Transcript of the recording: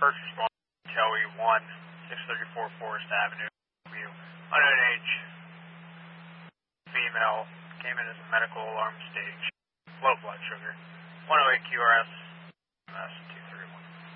First responder, Kelly 1, 634 Forest Avenue. Unknown age, female, came in as a medical alarm stage. Low blood sugar. 108 QRS, MS 2.